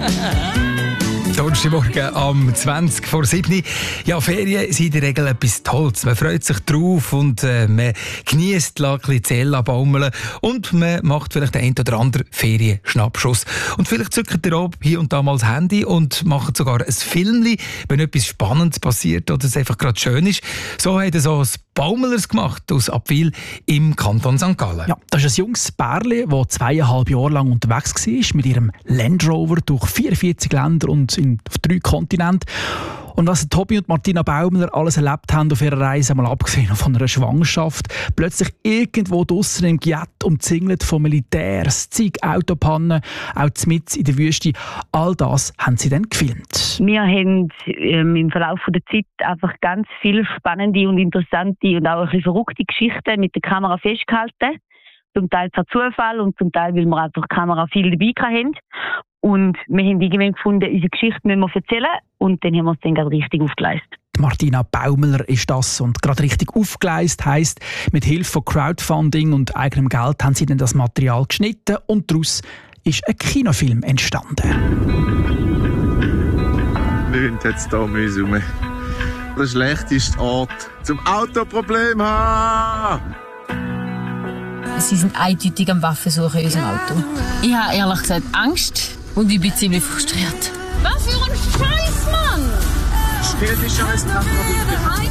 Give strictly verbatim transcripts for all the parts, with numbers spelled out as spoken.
Donnerstagmorgen am zwanzig vor sieben. Ja, Ferien sind in der Regel etwas Tolles. Man freut sich drauf und äh, man genießt ein bisschen Zellen baumeln und man macht vielleicht den einen oder anderen Ferienschnappschuss. Und vielleicht zückt ihr auch hier und da mal das Handy und macht sogar ein Filmchen, wenn etwas Spannendes passiert oder es einfach gerade schön ist. So hat er so ein Baumelers gemacht aus Abwil im Kanton Sankt Gallen. Ja, das ist ein junges Pärchen, das zweieinhalb Jahre lang unterwegs war mit ihrem Land Rover durch vierundvierzig Länder und in, auf drei Kontinenten. Und was Tobi und Martina Baumler alles erlebt haben auf ihrer Reise, mal abgesehen von einer Schwangerschaft, plötzlich irgendwo draussen im Giet umzingelt von Militärs, zig Autopannen, auch mitten in der Wüste. All das haben sie dann gefilmt. Wir haben ähm, im Verlauf der Zeit einfach ganz viele spannende und interessante und auch ein bisschen verrückte Geschichten mit der Kamera festgehalten. Zum Teil per Zufall und zum Teil, weil wir einfach die Kamera viel dabei hatten. Und wir haben irgendwann gefunden, unsere Geschichte müssen wir erzählen. Und dann haben wir es dann gerade richtig aufgeleistet. Martina Baumler ist das und gerade richtig aufgeleistet heisst, mit Hilfe von Crowdfunding und eigenem Geld haben sie dann das Material geschnitten und daraus ist ein Kinofilm entstanden. Wir sind jetzt hier mühsam. Der schlechteste Ort zum Autoproblem haben. Sie sind eindeutig am Waffensuchen in unserem Auto. Ich habe ehrlich gesagt Angst und ich bin ziemlich frustriert. Was für ein Scheiß, Mann! Stell die Scheiß nach, bitte.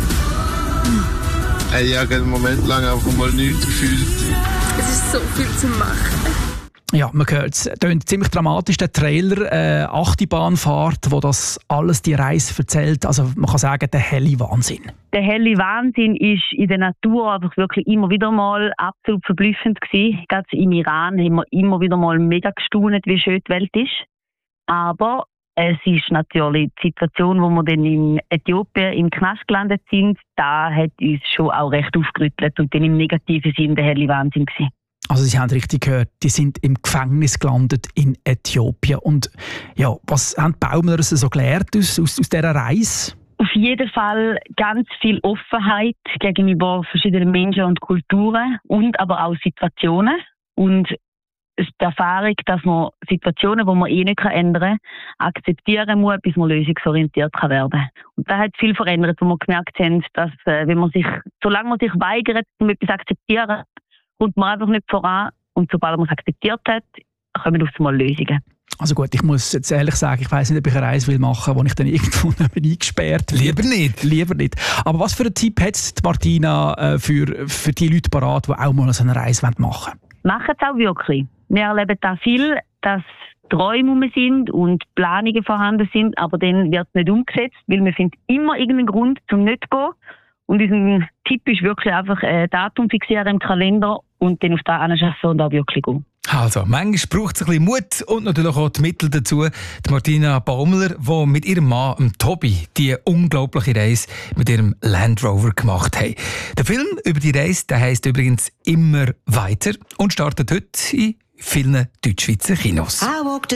Hey, ich habe einen Moment lang einfach mal nichts gefühlt. Es ist so viel zu machen. Ja, man hört es. Es klingt ziemlich dramatisch, der Trailer, äh, Achterbahnfahrt, wo das alles die Reise erzählt. Also man kann sagen, der helle Wahnsinn. Der helle Wahnsinn ist in der Natur einfach wirklich immer wieder mal absolut verblüffend gewesen. Gerade im Iran haben wir immer wieder mal mega gestaunt, wie schön die Welt ist. Aber es ist natürlich die Situation, wo wir dann in Äthiopien im Knast gelandet sind, da hat uns schon auch recht aufgerüttelt und dann im negativen Sinn der helle Wahnsinn gewesen. Also Sie haben richtig gehört, die sind im Gefängnis gelandet in Äthiopien. Und ja, was haben die Baumler so gelernt aus, aus, aus dieser Reise? Auf jeden Fall ganz viel Offenheit gegenüber verschiedenen Menschen und Kulturen und aber auch Situationen. Und die Erfahrung, dass man Situationen, die man eh nicht ändern kann, akzeptieren muss, bis man lösungsorientiert werden kann. Und das hat viel verändert, wo wir gemerkt haben, dass wenn man sich, solange man sich weigert, um etwas zu akzeptieren, kommt man einfach nicht voran. Und sobald man es akzeptiert hat, kommen auf einmal Lösungen. Also gut, ich muss jetzt ehrlich sagen, ich weiss nicht, ob ich eine Reise machen will, wo ich dann irgendwo eingesperrt werde. Lieber nicht. Lieber nicht. Aber was für einen Tipp hat Martina äh, für, für die Leute parat, die auch mal so eine Reise machen wollen? Machen es auch wirklich. Wir erleben da viel, dass Träume rum sind und Planungen vorhanden sind, aber dann wird es nicht umgesetzt, weil wir finden immer irgendeinen Grund zum nicht zu gehen. Und unser Tipp ist wirklich einfach ein Datum fixieren im Kalender und dann auf das anschaffen und auch wirklich gehen. Also, manchmal braucht es ein bisschen Mut und natürlich auch die Mittel dazu. Die Martina Baumler, die mit ihrem Mann, Tobi, die unglaubliche Reise mit ihrem Land Rover gemacht haben. Der Film über die Reise, der heisst übrigens «Immer weiter» und startet heute in vielen Deutschschweizer Kinos.